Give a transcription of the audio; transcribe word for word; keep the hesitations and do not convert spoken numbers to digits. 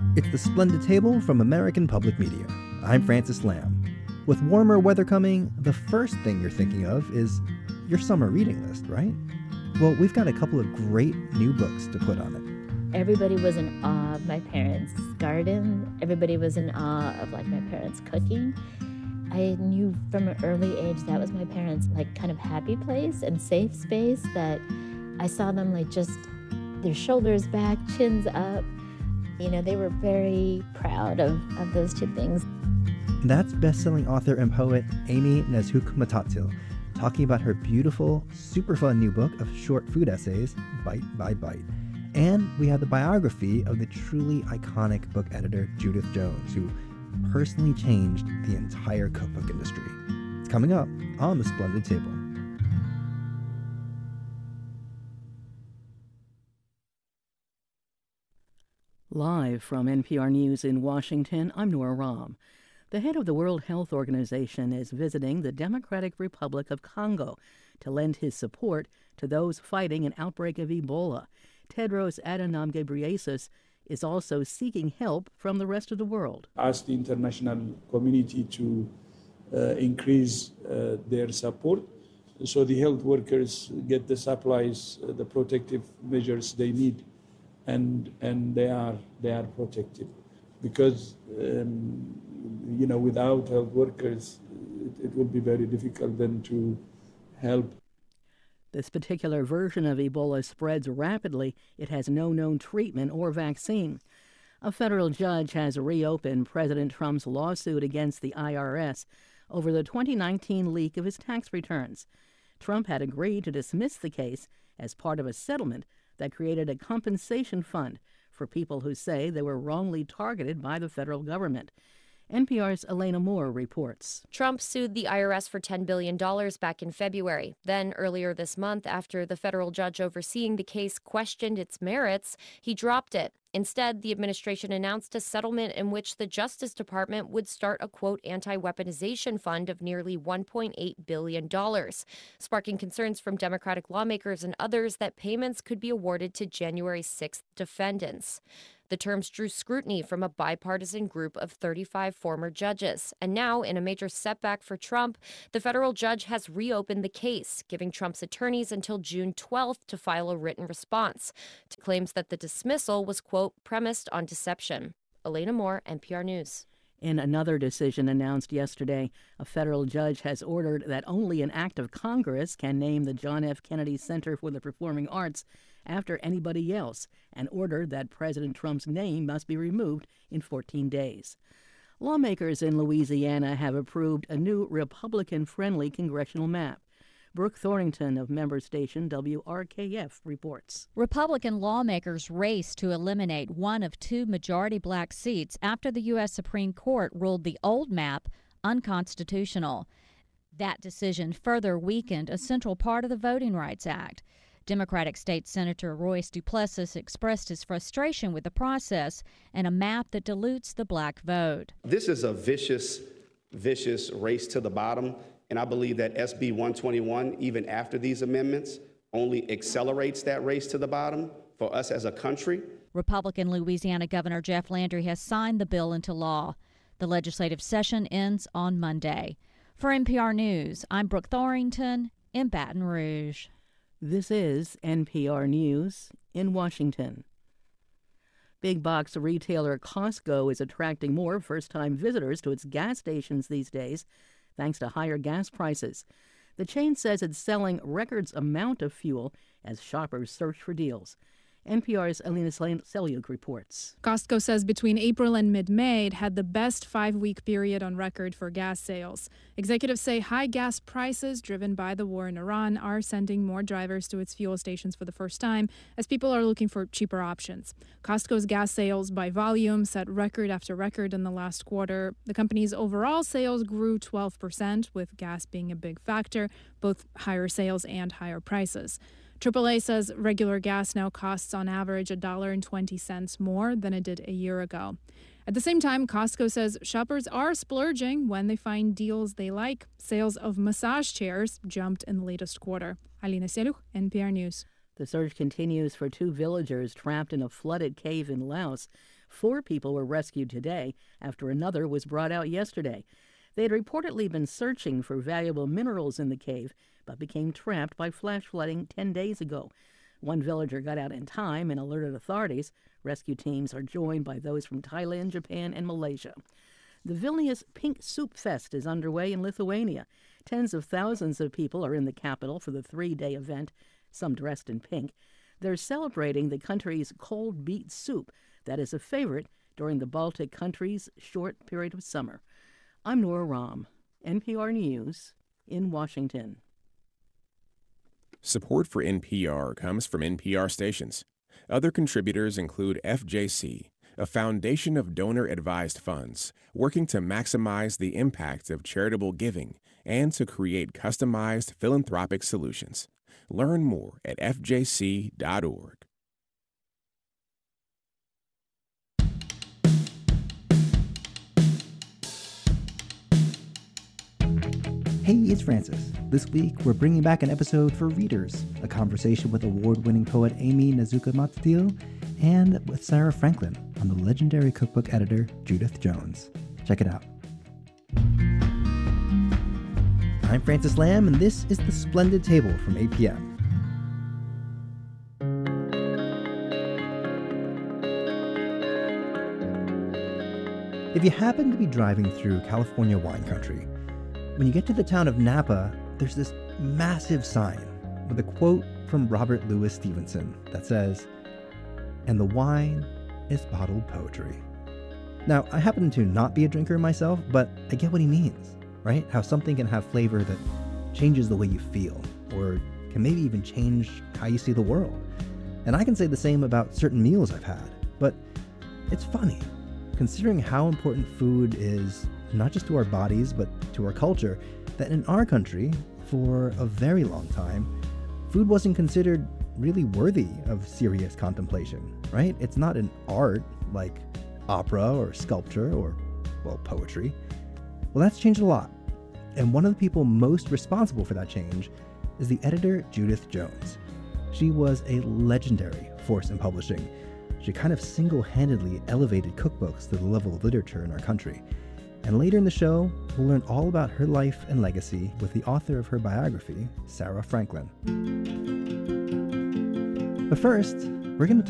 It's the Splendid Table from American Public Media. I'm Francis Lamb. With warmer weather coming, the first thing you're thinking of is your summer reading list, right? Well, we've got a couple of great new books to put on it. Everybody was in awe of my parents' garden. Everybody was in awe of like my parents' cooking. I knew from an early age that was my parents' like kind of happy place and safe space, that I saw them like just their shoulders back, chins up. You know, they were very proud of, of those two things. That's best-selling author and poet Amy Nezhuk-Matatil talking about her beautiful, super fun new book of short food essays, Bite by Bite. And we have the biography of the truly iconic book editor Judith Jones, who personally changed the entire cookbook industry. It's coming up on the Splendid Table. Live from N P R News in Washington, I'm Nora Rahm. The head of the World Health Organization is visiting the Democratic Republic of Congo to lend his support to those fighting an outbreak of Ebola. Tedros Adhanom Ghebreyesus is also seeking help from the rest of the world. Ask the international community to uh, increase uh, their support so the health workers get the supplies, uh, the protective measures they need. And and they are they are protected, because um, you know without health workers it, it will be very difficult then to help. This particular version of Ebola spreads rapidly. It has no known treatment or vaccine. A federal judge has reopened President Trump's lawsuit against the I R S over the twenty nineteen leak of his tax returns. Trump had agreed to dismiss the case as part of a settlement that created a compensation fund for people who say they were wrongly targeted by the federal government. N P R's Elena Moore reports. Trump sued the I R S for ten billion dollars back in February. Then, earlier this month, after the federal judge overseeing the case questioned its merits, he dropped it. Instead, the administration announced a settlement in which the Justice Department would start a, quote, anti-weaponization fund of nearly one point eight billion dollars, sparking concerns from Democratic lawmakers and others that payments could be awarded to January sixth defendants. The terms drew scrutiny from a bipartisan group of thirty-five former judges. And now, in a major setback for Trump, the federal judge has reopened the case, giving Trump's attorneys until June twelfth to file a written response to claims that the dismissal was, quote, premised on deception. Elena Moore, N P R News. In another decision announced yesterday, a federal judge has ordered that only an act of Congress can name the John F. Kennedy Center for the Performing Arts after anybody else, and ordered that President Trump's name must be removed in fourteen days. Lawmakers in Louisiana have approved a new Republican-friendly congressional map. Brooke Thornton of member station W R K F reports. Republican lawmakers race to eliminate one of two majority black seats after the U S Supreme Court ruled the old map unconstitutional. That decision further weakened a central part of the Voting Rights Act. Democratic State Senator Royce Duplessis expressed his frustration with the process and a map that dilutes the black vote. This is a vicious, vicious race to the bottom, and I believe that S B one twenty-one, even after these amendments, only accelerates that race to the bottom for us as a country. Republican Louisiana Governor Jeff Landry has signed the bill into law. The legislative session ends on Monday. For N P R News, I'm Brooke Thornton in Baton Rouge. This is N P R News in Washington. Big box retailer Costco is attracting more first-time visitors to its gas stations these days, thanks to higher gas prices. The chain says it's selling records amount of fuel as shoppers search for deals. N P R's Alina Selyuk reports. Costco says between April and mid-May, it had the best five-week period on record for gas sales. Executives say high gas prices, driven by the war in Iran, are sending more drivers to its fuel stations for the first time as people are looking for cheaper options. Costco's gas sales by volume set record after record in the last quarter. The company's overall sales grew twelve percent, with gas being a big factor, both higher sales and higher prices. triple A says regular gas now costs on average one dollar and twenty cents more than it did a year ago. At the same time, Costco says shoppers are splurging when they find deals they like. Sales of massage chairs jumped in the latest quarter. Alina Selyuk, N P R News. The search continues for two villagers trapped in a flooded cave in Laos. Four people were rescued today after another was brought out yesterday. They had reportedly been searching for valuable minerals in the cave, but became trapped by flash flooding ten days ago. One villager got out in time and alerted authorities. Rescue teams are joined by those from Thailand, Japan, and Malaysia. The Vilnius Pink Soup Fest is underway in Lithuania. Tens of thousands of people are in the capital for the three-day event, some dressed in pink. They're celebrating the country's cold beet soup that is a favorite during the Baltic countries' short period of summer. I'm Nora Rahm, N P R News, in Washington. Support for N P R comes from N P R stations. Other contributors include F J C, a foundation of donor-advised funds working to maximize the impact of charitable giving and to create customized philanthropic solutions. Learn more at f j c dot org. Hey, it's Francis. This week, we're bringing back an episode for readers, a conversation with award-winning poet Amy Nezhukumatathil and with Sarah Franklin on the legendary cookbook editor Judith Jones. Check it out. I'm Francis Lamb, and this is The Splendid Table from eight p.m. If you happen to be driving through California wine country, when you get to the town of Napa, there's this massive sign with a quote from Robert Louis Stevenson that says, "And the wine is bottled poetry." Now, I happen to not be a drinker myself, but I get what he means, right? How something can have flavor that changes the way you feel, or can maybe even change how you see the world. And I can say the same about certain meals I've had, but it's funny, considering how important food is not just to our bodies, but to our culture, that in our country, for a very long time, food wasn't considered really worthy of serious contemplation, right? It's not an art like opera or sculpture or, well, poetry. Well, that's changed a lot. And one of the people most responsible for that change is the editor Judith Jones. She was a legendary force in publishing. She kind of single-handedly elevated cookbooks to the level of literature in our country. And later in the show, we'll learn all about her life and legacy with the author of her biography, Sarah Franklin. But first, we're going to talk